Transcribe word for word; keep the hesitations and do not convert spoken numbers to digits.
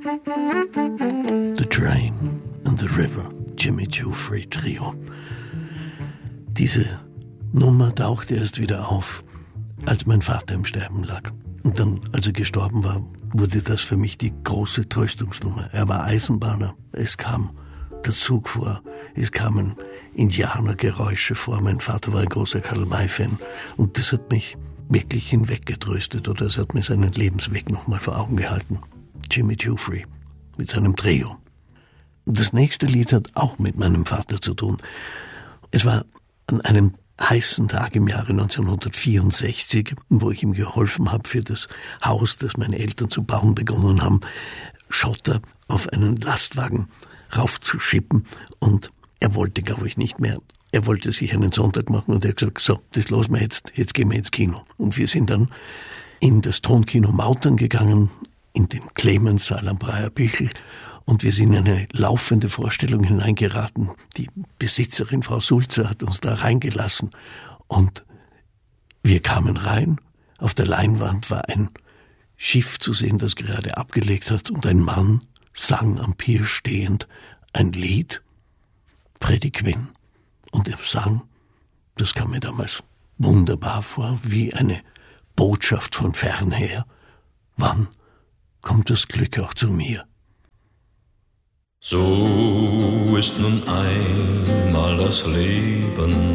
The Train and the River, Jimmy Giuffre Trio. Diese Nummer tauchte erst wieder auf, als mein Vater im Sterben lag. Und dann, als er gestorben war, wurde das für mich die große Tröstungsnummer. Er war Eisenbahner, es kam der Zug vor, es kamen Indianergeräusche vor. Mein Vater war ein großer Karl-May-Fan und das hat mich wirklich hinweggetröstet oder es hat mir seinen Lebensweg nochmal vor Augen gehalten. Jimmy Giuffre mit seinem Trio. Das nächste Lied hat auch mit meinem Vater zu tun. Es war an einem heißen Tag im Jahre neunzehnhundertvierundsechzig, wo ich ihm geholfen habe für das Haus, das meine Eltern zu bauen begonnen haben, Schotter auf einen Lastwagen raufzuschippen und er wollte, glaube ich, nicht mehr. Er wollte sich einen Sonntag machen und er hat gesagt, so, das lassen wir jetzt, jetzt gehen wir ins Kino. Und wir sind dann in das Tonkino Mautern gegangen, in den Clemens-Saal am Breyer Bichl und wir sind in eine laufende Vorstellung hineingeraten. Die Besitzerin, Frau Sulzer, hat uns da reingelassen und wir kamen rein. Auf der Leinwand war ein Schiff zu sehen, das gerade abgelegt hat und ein Mann sang am Pier stehend ein Lied, Freddie Quinn. Und er sang, das kam mir damals wunderbar vor, wie eine Botschaft von fernher. Wann kommt das Glück auch zu mir? So ist nun einmal das Leben,